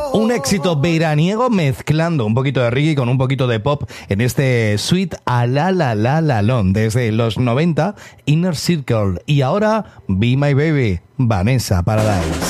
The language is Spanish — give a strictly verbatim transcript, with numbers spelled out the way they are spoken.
Un éxito veraniego mezclando un poquito de reggae con un poquito de pop en este Sweet a la la la la lon desde los noventa, Inner Circle. Y ahora, Be My Baby, Vanessa Paradise.